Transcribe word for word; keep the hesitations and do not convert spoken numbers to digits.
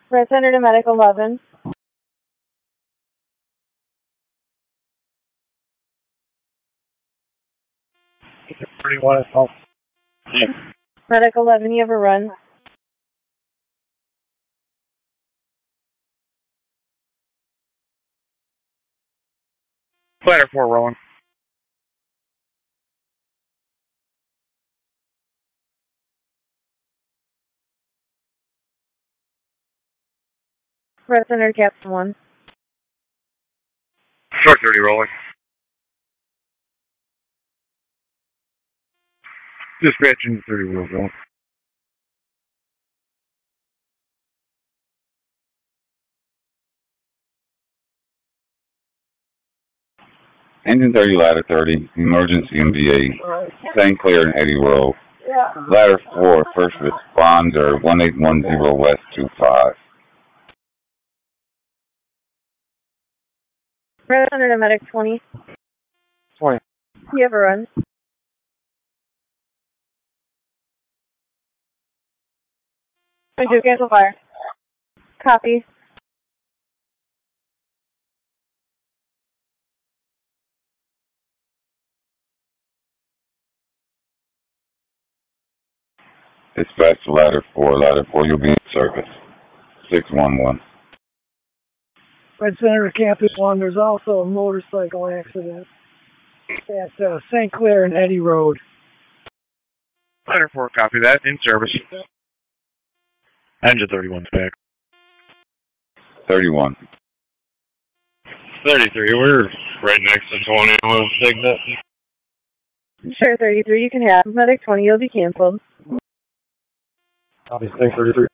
Red Center to Medic eleven. thirty-one at home. Medic eleven, you have a run. Ladder four rolling. Red Center to Captain one. Short thirty rolling. Dispatching thirty wheel going. Engine thirty, ladder thirty, emergency M V A, Saint Clair and Eddie Road. Yeah. Ladder four, first responder, one eight one zero West two five. Red Center to Medic twenty. twenty. You have a run. twenty-two, cancel fire. Copy. Dispatch to ladder four, ladder four, you'll be in service. six one one. Red Center to Campus one, there's also a motorcycle accident at uh, Saint Clair and Eddie Road. Ladder four, copy that. In service. Engine thirty-one's back. thirty-one. thirty-three, we're right next to twenty. I'm going to take that. Sure, thirty-three, you can have. Medic twenty, you'll be canceled. Copy, thanks, thirty-three.